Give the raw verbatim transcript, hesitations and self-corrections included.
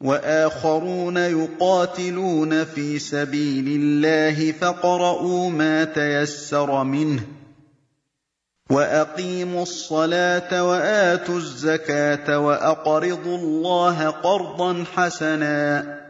وآخرون يقاتلون في سبيل الله فاقرءوا ما تيسر منه وأقيموا الصلاة وآتوا الزكاة وأقرضوا الله قرضا حسنا